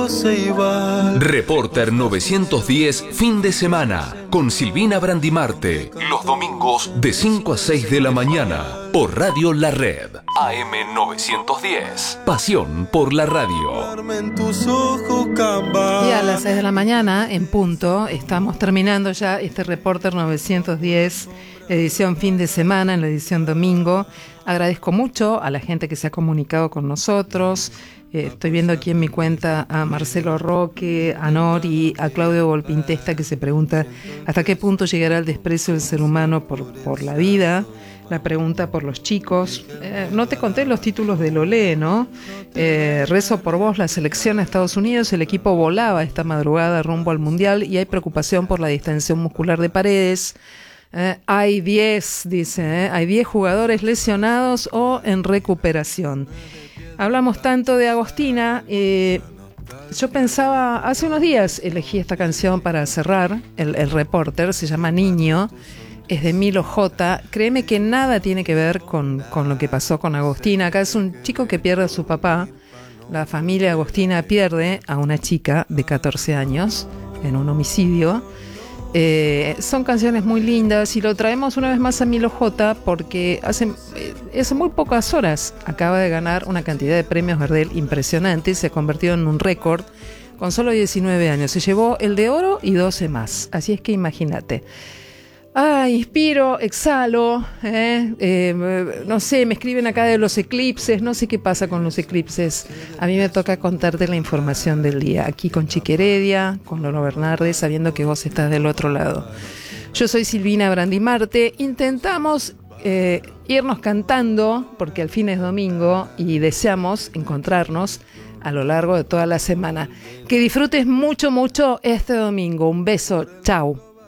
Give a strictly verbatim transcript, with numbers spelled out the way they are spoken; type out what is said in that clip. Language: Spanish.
todo se iba. Reporter novecientos diez, fin de semana, con Silvina Brandimarte. Los domingos de cinco a seis de la mañana, por Radio La Red. A M novecientos diez. Pasión por la radio. En tus ojos, Y a las seis de la mañana, en punto, estamos terminando ya este Reporter novecientos diez, edición fin de semana, en la edición domingo. Agradezco mucho a la gente que se ha comunicado con nosotros. Eh, estoy viendo aquí en mi cuenta a Marcelo Roque, a Nori, a Claudio Volpintesta, que se pregunta hasta qué punto llegará el desprecio del ser humano por, por la vida. La pregunta por los chicos. Eh, no te conté los títulos del Olé, ¿no? Eh, rezo por vos, la selección de Estados Unidos. El equipo volaba esta madrugada rumbo al Mundial y hay preocupación por la distensión muscular de Paredes. Eh, hay diez, dice, eh, hay diez jugadores lesionados o en recuperación. Hablamos tanto de Agostina. Eh, yo pensaba, hace unos días elegí esta canción para cerrar el, el Reporter, se llama Niño. Es de Milo J. Créeme que nada tiene que ver con, con lo que pasó con Agostina. Acá es un chico que pierde a su papá. La familia Agostina pierde a una chica de catorce años en un homicidio. Eh, son canciones muy lindas y lo traemos una vez más a Milo J porque hace, eh, hace muy pocas horas acaba de ganar una cantidad de premios Gardel impresionante. Se ha convertido en un récord con solo diecinueve años. Se llevó el de oro y doce más. Así es que imagínate. Ah, inspiro, exhalo, eh, eh, no sé, me escriben acá de los eclipses, no sé qué pasa con los eclipses. A mí me toca contarte la información del día, aquí con Chiqui Heredia, con Lolo Bernardes, sabiendo que vos estás del otro lado. Yo soy Silvina Brandimarte, intentamos eh, irnos cantando, porque al fin es domingo y deseamos encontrarnos a lo largo de toda la semana. Que disfrutes mucho, mucho este domingo. Un beso, chau.